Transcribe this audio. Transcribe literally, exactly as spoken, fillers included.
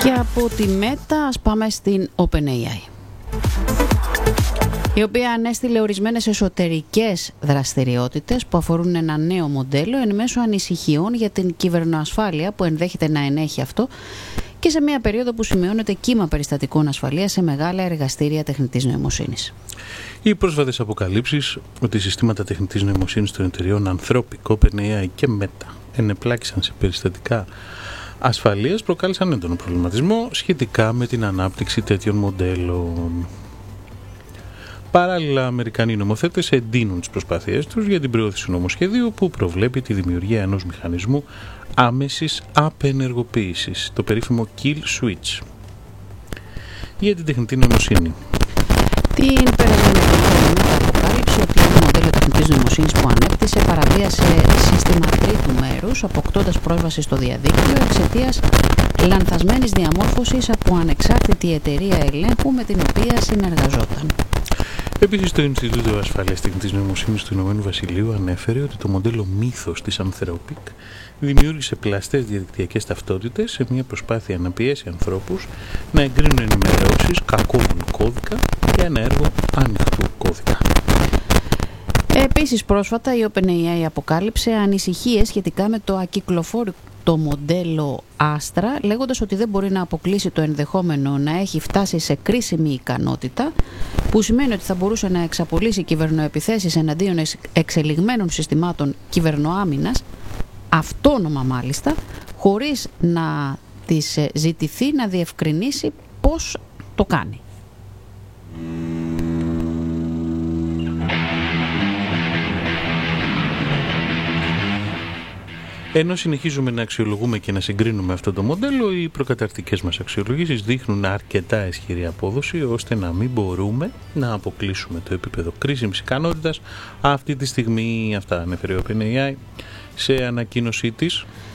Και από τη Meta ας πάμε στην OpenAI, η οποία ανέστειλε ορισμένες εσωτερικές δραστηριότητες που αφορούν ένα νέο μοντέλο εν μέσω ανησυχιών για την κυβερνοασφάλεια που ενδέχεται να ενέχει αυτό και σε μια περίοδο που σημειώνεται κύμα περιστατικών ασφαλείας σε μεγάλα εργαστήρια τεχνητής νοημοσύνης. Οι πρόσφατες αποκαλύψεις ότι συστήματα τεχνητής νοημοσύνης των εταιριών Anthropic, OpenAI και Meta ενεπλάκησαν σε περιστατικά ασφαλείας προκάλεσαν έντονο προβληματισμό σχετικά με την ανάπτυξη τέτοιων μοντέλων. Παράλληλα, Αμερικανοί νομοθέτες εντείνουν τις προσπάθειές τους για την προώθηση νομοσχεδίου που προβλέπει τη δημιουργία ενός μηχανισμού άμεσης απενεργοποίησης, το περίφημο Kill Switch, για την τεχνητή νοημοσύνη. Την περασμένη εβδομάδα αποκάλυψε ότι το μοντέλο τεχνητής νοημοσύνης που ανέπτυσε παραβίασε σύστημα τρίτου μέρους, αποκτώντας πρόσβαση στο διαδίκτυο εξαιτίας λανθασμένης διαμόρφωσης από ανεξάρτητη εταιρεία ελέγχου με την οποία συνεργαζόταν. Επίσης, το Ινστιτούτο Ασφάλειας Τεχνητής Νοημοσύνης του Ηνωμένου Βασιλείου ανέφερε ότι το μοντέλο Mythos της Anthropic δημιούργησε πλαστές διαδικτυακές ταυτότητες σε μια προσπάθεια να πιέσει ανθρώπους να εγκρίνουν ενημερώσεις κακόβουλου κώδικα για ένα έργο ανοιχτού κώδικα. Επίσης, πρόσφατα η OpenAI αποκάλυψε ανησυχίες σχετικά με το ακυκλοφόρητο το μοντέλο Astra, λέγοντας ότι δεν μπορεί να αποκλείσει το ενδεχόμενο να έχει φτάσει σε κρίσιμη ικανότητα, που σημαίνει ότι θα μπορούσε να εξαπολύσει κυβερνοεπιθέσεις εναντίον εξελιγμένων συστημάτων κυβερνοάμυνας, αυτόνομα μάλιστα, χωρίς να της ζητηθεί να διευκρινίσει πώς το κάνει. Ενώ συνεχίζουμε να αξιολογούμε και να συγκρίνουμε αυτό το μοντέλο, οι προκαταρκτικές μας αξιολογήσεις δείχνουν αρκετά ισχυρή απόδοση ώστε να μην μπορούμε να αποκλείσουμε το επίπεδο κρίσιμης ικανότητας αυτή τη στιγμή. Αυτά ανέφερε η OpenAI σε ανακοίνωσή της.